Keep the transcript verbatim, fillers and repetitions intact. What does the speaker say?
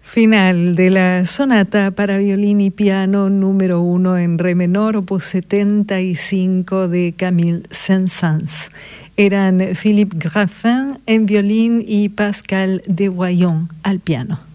Final de la sonata para violín y piano número uno en re menor, opus setenta y cinco de Camille Saint-Saëns. Eran Philippe Graffin en violín y Pascal Desvoyons al piano.